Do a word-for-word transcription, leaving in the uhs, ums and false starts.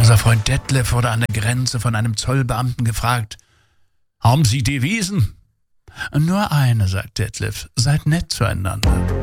Unser Freund Detlef wurde an der Grenze von einem Zollbeamten gefragt: »Haben Sie Devisen?« »Nur eine«, sagt Detlef, »seid nett zueinander.«